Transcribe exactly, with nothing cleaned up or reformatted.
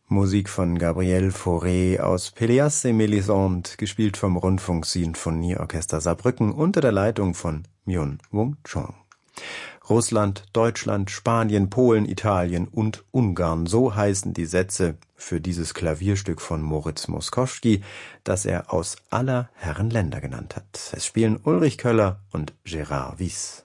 Musik von Gabriel Fauré aus Pelléas et Mélisande, gespielt vom Rundfunksinfonieorchester Saarbrücken unter der Leitung von Myung Whun Chung. Russland, Deutschland, Spanien, Polen, Italien und Ungarn, so heißen die Sätze für dieses Klavierstück von Moritz Moszkowski, das er aus aller Herren Länder genannt hat. Es spielen Ulrich Köller und Gérard Wyss.